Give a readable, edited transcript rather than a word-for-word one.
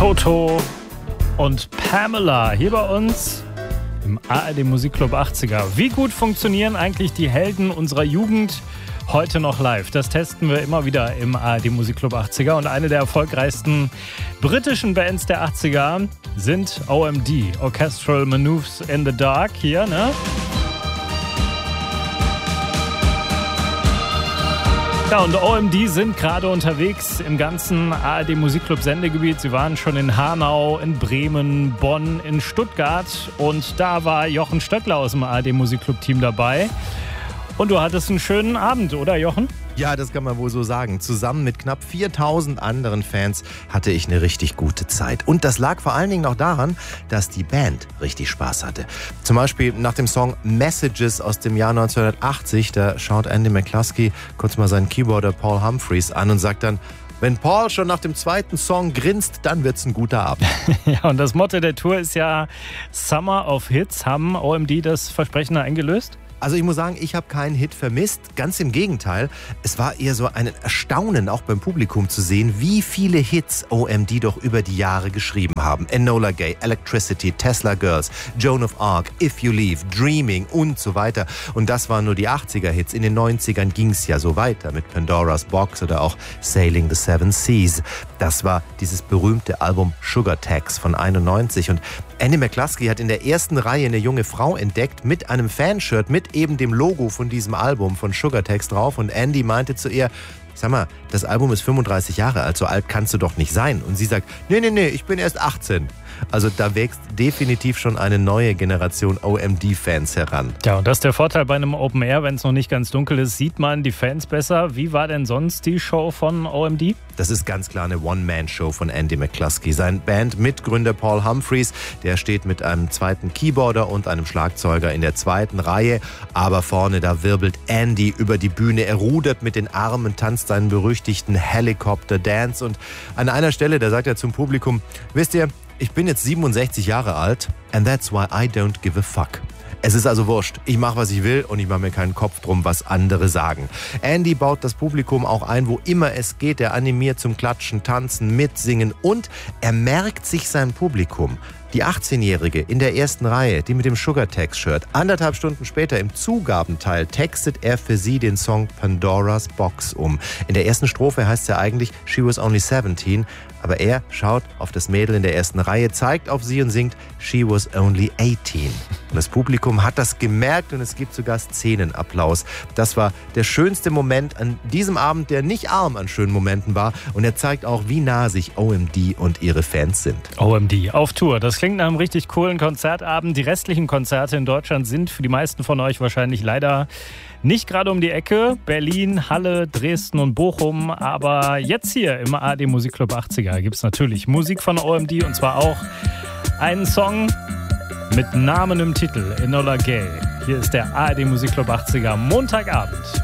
Toto und Pamela hier bei uns im ARD Musikclub 80er. Wie gut funktionieren eigentlich die Helden unserer Jugend heute noch live? Das testen wir immer wieder im ARD Musikclub 80er. Und eine der erfolgreichsten britischen Bands der 80er sind OMD, Orchestral Manoeuvres in the Dark hier, ne? Ja, und OMD sind gerade unterwegs im ganzen ARD Musikclub Sendegebiet. Sie waren schon in Hanau, in Bremen, Bonn, in Stuttgart. Und da war Jochen Stöckler aus dem ARD Musikclub Team dabei. Und du hattest einen schönen Abend, oder Jochen? Ja, das kann man wohl so sagen. Zusammen mit knapp 4000 anderen Fans hatte ich eine richtig gute Zeit. Und das lag vor allen Dingen auch daran, dass die Band richtig Spaß hatte. Zum Beispiel nach dem Song Messages aus dem Jahr 1980, da schaut Andy McCluskey kurz mal seinen Keyboarder Paul Humphreys an und sagt dann: Wenn Paul schon nach dem zweiten Song grinst, dann wird's ein guter Abend. Ja, und das Motto der Tour ist ja Summer of Hits. Haben OMD das Versprechen eingelöst? Also ich muss sagen, ich habe keinen Hit vermisst. Ganz im Gegenteil. Es war eher so ein Erstaunen, auch beim Publikum zu sehen, wie viele Hits OMD doch über die Jahre geschrieben haben. Enola Gay, Electricity, Tesla Girls, Joan of Arc, If You Leave, Dreaming und so weiter. Und das waren nur die 80er-Hits. In den 90ern ging es ja so weiter mit Pandora's Box oder auch Sailing the Seven Seas. Das war dieses berühmte Album Sugar Tax von 91. Und Andy McCluskey hat in der ersten Reihe eine junge Frau entdeckt mit einem Fanshirt mit eben dem Logo von diesem Album von Sugar Tax drauf. Und Andy meinte zu ihr: Sag mal, das Album ist 35 Jahre alt, so alt kannst du doch nicht sein. Und sie sagt: Nee, ich bin erst 18. Also da wächst definitiv schon eine neue Generation OMD-Fans heran. Ja, und das ist der Vorteil bei einem Open Air, wenn es noch nicht ganz dunkel ist, sieht man die Fans besser. Wie war denn sonst die Show von OMD? Das ist ganz klar eine One-Man-Show von Andy McCluskey. Sein Bandmitgründer Paul Humphreys, der steht mit einem zweiten Keyboarder und einem Schlagzeuger in der zweiten Reihe. Aber vorne, da wirbelt Andy über die Bühne. Er rudert mit den Armen, tanzt seinen berüchtigten Helicopter-Dance. Und an einer Stelle, da sagt er zum Publikum: Wisst ihr, ich bin jetzt 67 Jahre alt and that's why I don't give a fuck. Es ist also wurscht. Ich mache, was ich will und ich mache mir keinen Kopf drum, was andere sagen. Andy baut das Publikum auch ein, wo immer es geht. Er animiert zum Klatschen, Tanzen, Mitsingen und er merkt sich sein Publikum. Die 18-Jährige in der ersten Reihe, die mit dem Sugar Tax-Shirt. 1,5 Stunden später im Zugabenteil textet er für sie den Song Pandora's Box um. In der ersten Strophe heißt es ja eigentlich She was only 17, aber er schaut auf das Mädel in der ersten Reihe, zeigt auf sie und singt She was only 18. Und das Publikum hat das gemerkt und es gibt sogar Szenenapplaus. Das war der schönste Moment an diesem Abend, der nicht arm an schönen Momenten war. Und er zeigt auch, wie nah sich OMD und ihre Fans sind. OMD auf Tour. Das klingt nach einem richtig coolen Konzertabend. Die restlichen Konzerte in Deutschland sind für die meisten von euch wahrscheinlich leider nicht gerade um die Ecke. Berlin, Halle, Dresden und Bochum. Aber jetzt hier im ARD Musikclub 80er gibt es natürlich Musik von OMD und zwar auch einen Song mit Namen im Titel, Enola Gay. Hier ist der ARD Musikclub 80er Montagabend.